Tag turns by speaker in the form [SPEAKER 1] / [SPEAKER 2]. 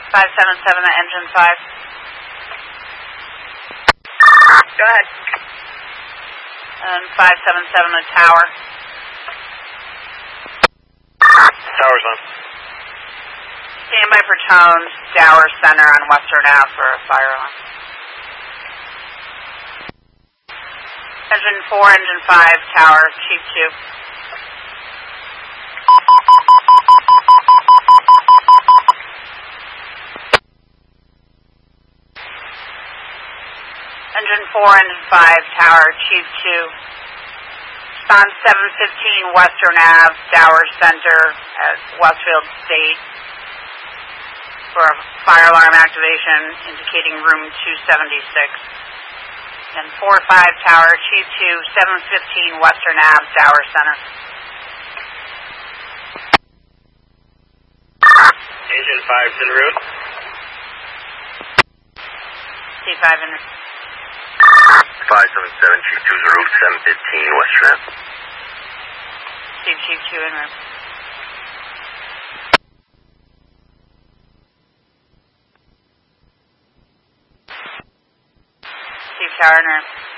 [SPEAKER 1] 577 at engine 5.
[SPEAKER 2] Go ahead.
[SPEAKER 1] And 577 at tower.
[SPEAKER 3] Tower's on.
[SPEAKER 1] Stand by for tones, Dower Center on Western Ave for a fire alarm. Engine 4, engine 5, tower, Chief 2. Engine 4, engine 5, tower, Chief 2. On 715 Western Ave, Dower Center at Westfield State for a fire alarm activation indicating room 276. And 4-5 tower, Chief 2, 715 Western Ave, Dower Center.
[SPEAKER 3] Engine 5's en route.
[SPEAKER 1] C5 en route.
[SPEAKER 3] 577, Chief 2's en route, 715 Western Ave.
[SPEAKER 1] Chief 2 en route. Chief Tower en route.